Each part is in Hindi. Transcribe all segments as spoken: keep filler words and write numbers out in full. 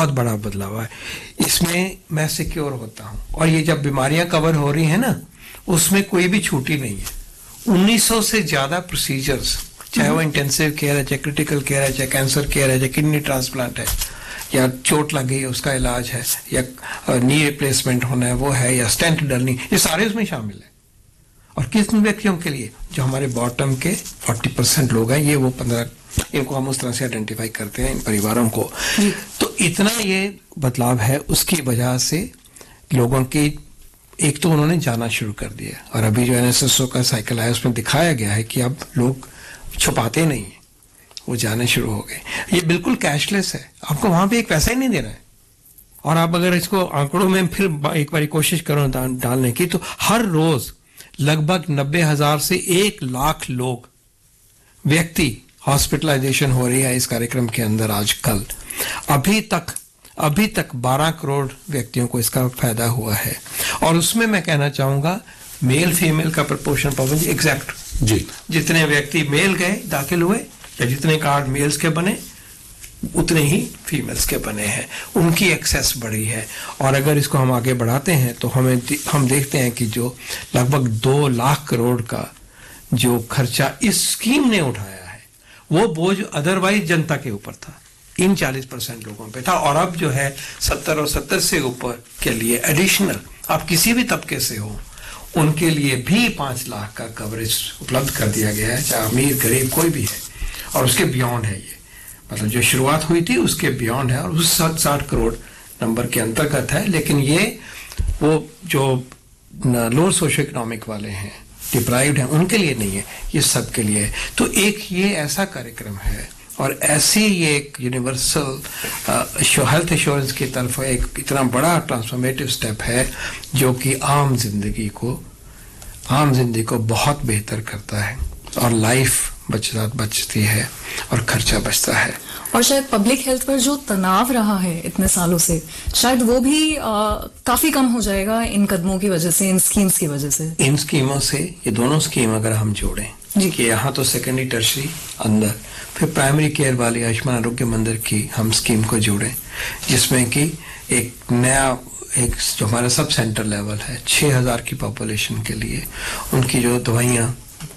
बहुत बड़ा बदलाव है। इसमें मैं सिक्योर होता हूँ, और ये जब बीमारियां कवर हो रही है ना, उसमें कोई भी छूटी नहीं है। उन्नीस सौ से ज्यादा प्रोसीजर्स, चाहे वो इंटेंसिव केयर है, चाहे क्रिटिकल केयर है, चाहे कैंसर केयर है, चाहे किडनी ट्रांसप्लांट है, या चोट लग गई है उसका इलाज है, या नी रिप्लेसमेंट होना है वो है, या स्टेंट डलनी, ये सारे उसमें शामिल है। और किस व्यक्तियों के लिए? जो हमारे बॉटम के चालीस परसेंट लोग हैं, ये वो पंद्रह, इनको हम उस तरह से आइडेंटिफाई करते हैं, इन परिवारों को। तो इतना ये बदलाव है, उसकी वजह से लोगों की, एक तो उन्होंने जाना शुरू कर दिया, और अभी जो एन एस एस ओ का साइकिल आया उसमें दिखाया गया है कि अब लोग छुपाते नहीं, वो जाने शुरू हो गए। ये बिल्कुल कैशलेस है, आपको वहां पे एक पैसा ही नहीं देना है। और आप अगर इसको आंकड़ों में फिर एक बार कोशिश करो डालने की, तो हर रोज लगभग नब्बे हजार से एक लाख लोग व्यक्ति हॉस्पिटलाइजेशन हो रही है इस कार्यक्रम के अंदर आजकल। अभी तक अभी तक बारह करोड़ व्यक्तियों को इसका फायदा हुआ है। और उसमें मैं कहना चाहूंगा, मेल फीमेल का प्रपोर्शन पवन जी एग्जैक्ट जी, जितने व्यक्ति मेल गए दाखिल हुए, या जितने कार्ड मेल्स के बने उतने ही फीमेल्स के बने हैं, उनकी एक्सेस बढ़ी है। और अगर इसको हम आगे बढ़ाते हैं तो हमें हम देखते हैं कि जो लगभग दो लाख करोड़ का जो खर्चा इस स्कीम ने उठाया है, वो बोझ अदरवाइज जनता के ऊपर था, इन चालीस परसेंट लोगों पे था। और अब जो है सत्तर और सत्तर से ऊपर के लिए एडिशनल, आप किसी भी तबके से हो, उनके लिए भी पांच लाख का कवरेज उपलब्ध कर दिया गया है, चाहे अमीर गरीब कोई भी है। और उसके बियॉन्ड है, ये मतलब जो शुरुआत हुई थी उसके बियॉन्ड है, और उस साठ साठ करोड़ नंबर के अंतर्गत है। लेकिन ये वो जो लोअर सोशियो इकोनॉमिक वाले हैं, डिप्राइव्ड हैं, उनके लिए नहीं है, ये सबके लिए है। तो एक ये ऐसा कार्यक्रम है, और ऐसी ये एक यूनिवर्सल हेल्थ इंश्योरेंस की तरफ एक इतना बड़ा ट्रांसफॉर्मेटिव स्टेप है, जो कि आम जिंदगी को आम जिंदगी को बहुत बेहतर करता है, और लाइफ बचत बचती है, और खर्चा बचता है। और शायद पब्लिक हेल्थ पर जो तनाव रहा है इतने सालों से, शायद वो भी आ, काफी कम हो जाएगा इन कदमों की वजह से, इन स्कीम्स की वजह से। इन स्कीमों से, ये दोनों स्कीम अगर हम जोड़ें जी, कि यहाँ तो सेकेंडरी टर्शरी अंदर, फिर प्राइमरी केयर वाली आयुष्मान आरोग्य मंदिर की हम स्कीम को जोड़ें, जिसमें कि एक नया एक जो हमारा सब सेंटर लेवल है, छह हजार की पॉपुलेशन के लिए उनकी जो दवाइयाँ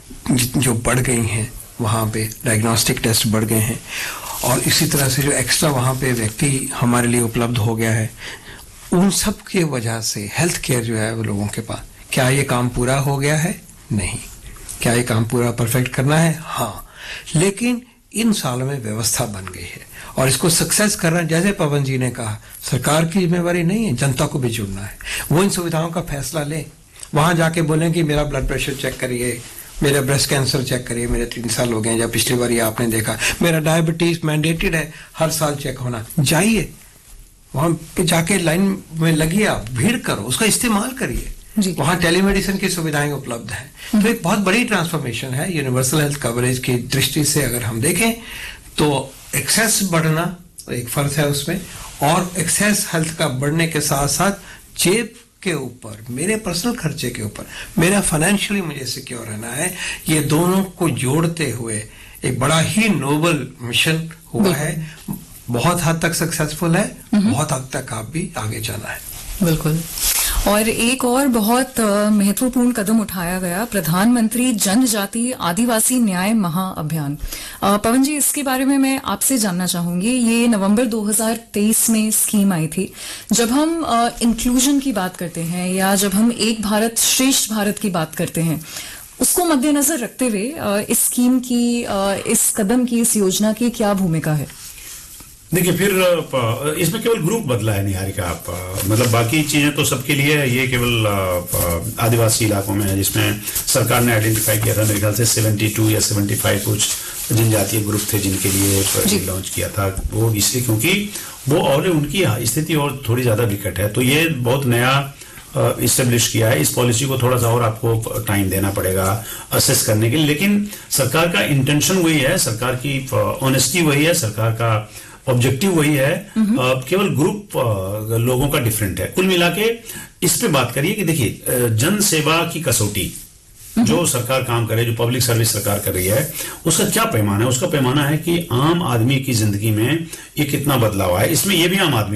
जो बढ़ गई हैं, वहाँ पे डायग्नोस्टिक टेस्ट बढ़ गए हैं, और इसी तरह से जो एक्स्ट्रा वहाँ पे व्यक्ति हमारे लिए उपलब्ध हो गया है, उन सब की वजह से हेल्थ केयर जो है वो लोगों के पास, क्या ये काम पूरा हो गया है? नहीं। क्या ये काम पूरा परफेक्ट करना है? हाँ। लेकिन इन सालों में व्यवस्था बन गई है, और इसको सक्सेस करना, जैसे पवन जी ने कहा, सरकार की जिम्मेवारी नहीं है, जनता को भी जुड़ना है। वो इन सुविधाओं का फैसला ले, वहां जाके बोलें कि मेरा ब्लड प्रेशर चेक करिए, मेरा ब्रेस्ट कैंसर चेक करिए, मेरे तीन साल हो गए, जब पिछली बार ये आपने देखा, मेरा डायबिटीज मैंडेटेड है हर साल चेक होना, जाइए वहां पे, जाके लाइन में लगिए, आप भीड़ करो, उसका इस्तेमाल करिए। वहां टेलीमेडिसिन की सुविधाएं उपलब्ध हैं। तो एक बहुत बड़ी ट्रांसफॉर्मेशन है यूनिवर्सल हेल्थ कवरेज की दृष्टि से। अगर हम देखें तो एक्सेस बढ़ना एक फर्ज है उसमें, और एक्सेस हेल्थ का बढ़ने के साथ साथ जेब के ऊपर, मेरे पर्सनल खर्चे के ऊपर, मेरा फाइनेंशियली मुझे सिक्योर रहना है, ये दोनों को जोड़ते हुए एक बड़ा ही नोबल मिशन हुआ है। बहुत हद तक सक्सेसफुल है, बहुत हद तक आप भी आगे जाना है। बिल्कुल। और एक और बहुत महत्वपूर्ण कदम उठाया गया, प्रधानमंत्री जनजाति आदिवासी न्याय महाअभियान। पवन जी, इसके बारे में मैं आपसे जानना चाहूंगी। ये नवंबर दो हज़ार तेईस में स्कीम आई थी। जब हम इंक्लूजन की बात करते हैं, या जब हम एक भारत श्रेष्ठ भारत की बात करते हैं, उसको मद्देनजर रखते हुए इस स्कीम की, इस कदम की, इस योजना की क्या भूमिका है? देखिए, फिर इसमें केवल ग्रुप बदला है निहारिका, आप मतलब बाकी चीजें तो सबके लिए है, ये केवल आदिवासी इलाकों में है, जिसमें सरकार ने आइडेंटिफाई किया था मेरे ख्याल से बहत्तर या पचहत्तर कुछ जनजातीय ग्रुप थे जिनके लिए लॉन्च किया था। वो इसलिए क्योंकि वो और उनकी स्थिति और थोड़ी ज्यादा विकट है, तो ये बहुत नया इस्टेब्लिश किया है। इस पॉलिसी को थोड़ा सा और आपको टाइम देना पड़ेगा असेस करने के लिए, लेकिन सरकार का इंटेंशन वही है, सरकार की ऑनेस्टी वही है, सरकार का ऑब्जेक्टिव वही है, केवल ग्रुप लोगों का डिफरेंट है। कुल मिला के इस पे बात करिए कि देखिए, जन सेवा की कसौटी जो सरकार काम करे, जो पब्लिक सर्विस सरकार कर रही है, उसका क्या पैमाना है? उसका पैमाना है कि आम आदमी की जिंदगी में ये कितना बदलाव आया। इसमें ये भी आम आदमी